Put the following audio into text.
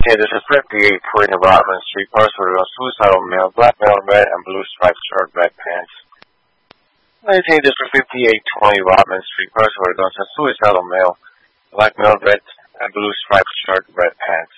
Okay, this is 5840 Rodman Street, password on suicidal male, black male, red and blue striped shirt, red pants. Okay, this is 5820 Rodman Street, password on suicidal male, black male, red and blue striped shirt, red pants.